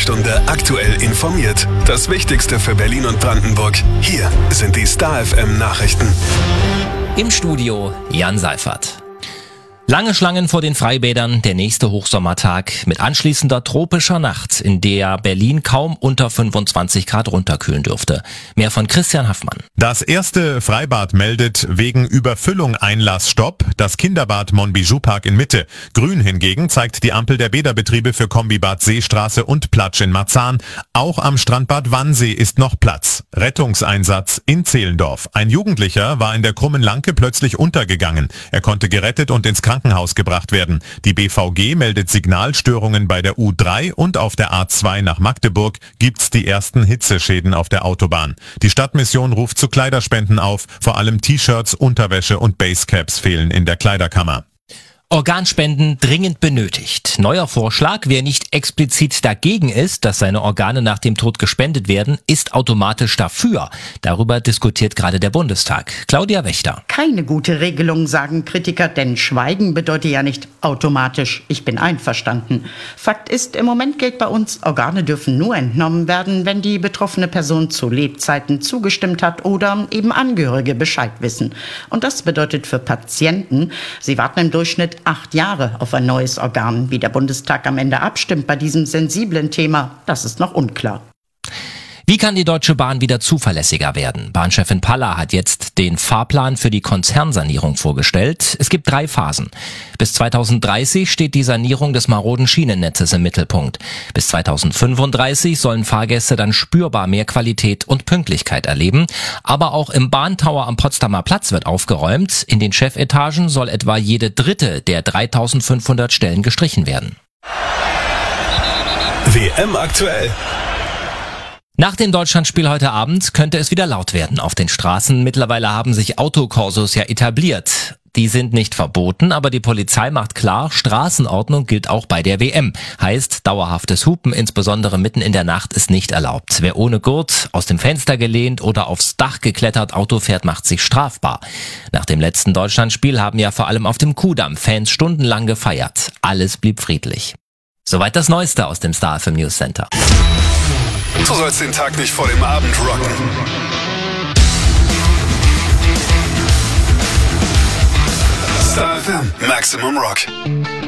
Stunde aktuell informiert. Das Wichtigste für Berlin und Brandenburg. Hier sind die Star FM Nachrichten. Im Studio Jan Seifert. Lange Schlangen vor den Freibädern, der nächste Hochsommertag mit anschließender tropischer Nacht, in der Berlin kaum unter 25 Grad runterkühlen dürfte. Mehr von Christian Haffmann. Das erste Freibad meldet wegen Überfüllung Einlassstopp, das Kinderbad Monbijou-Park in Mitte. Grün hingegen zeigt die Ampel der Bäderbetriebe für Kombibad Seestraße und Platsch in Marzahn. Auch am Strandbad Wannsee ist noch Platz. Rettungseinsatz in Zehlendorf. Ein Jugendlicher war in der Krummen Lanke plötzlich untergegangen. Er konnte gerettet und ins Krankenhaus gebracht werden. Die BVG meldet Signalstörungen bei der U3 und auf der A2 nach Magdeburg gibt's die ersten Hitzeschäden auf der Autobahn. Die Stadtmission ruft zu Kleiderspenden auf. Vor allem T-Shirts, Unterwäsche und Basecaps fehlen in der Kleiderkammer. Organspenden dringend benötigt. Neuer Vorschlag: Wer nicht explizit dagegen ist, dass seine Organe nach dem Tod gespendet werden, ist automatisch dafür. Darüber diskutiert gerade der Bundestag. Claudia Wächter. Keine gute Regelung, sagen Kritiker, denn Schweigen bedeutet ja nicht automatisch, ich bin einverstanden. Fakt ist, im Moment gilt bei uns, Organe dürfen nur entnommen werden, wenn die betroffene Person zu Lebzeiten zugestimmt hat oder eben Angehörige Bescheid wissen. Und das bedeutet für Patienten, sie warten im Durchschnitt 8 Jahre auf ein neues Organ. Wie der Bundestag am Ende abstimmt bei diesem sensiblen Thema, das ist noch unklar. Wie kann die Deutsche Bahn wieder zuverlässiger werden? Bahnchefin Palla hat jetzt den Fahrplan für die Konzernsanierung vorgestellt. Es gibt 3 Phasen. Bis 2030 steht die Sanierung des maroden Schienennetzes im Mittelpunkt. Bis 2035 sollen Fahrgäste dann spürbar mehr Qualität und Pünktlichkeit erleben. Aber auch im Bahntower am Potsdamer Platz wird aufgeräumt. In den Chefetagen soll etwa jede dritte der 3500 Stellen gestrichen werden. WM aktuell. Nach dem Deutschlandspiel heute Abend könnte es wieder laut werden auf den Straßen. Mittlerweile haben sich Autokorsos ja etabliert. Die sind nicht verboten, aber die Polizei macht klar, Straßenordnung gilt auch bei der WM. Heißt, dauerhaftes Hupen, insbesondere mitten in der Nacht, ist nicht erlaubt. Wer ohne Gurt, aus dem Fenster gelehnt oder aufs Dach geklettert Auto fährt, macht sich strafbar. Nach dem letzten Deutschlandspiel haben ja vor allem auf dem Kudamm Fans stundenlang gefeiert. Alles blieb friedlich. Soweit das Neueste aus dem Star FM News Center. Du sollst den Tag nicht vor dem Abend rocken. Star FM Maximum Rock.